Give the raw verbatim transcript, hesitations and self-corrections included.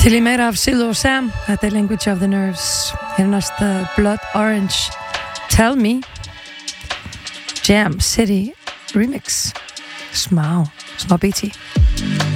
Til í meira af Silo og Sam, þetta er Language of the Nerves. Hér er næsta Blood Orange, Tell Me, Jam City Remix, smá, smá B T.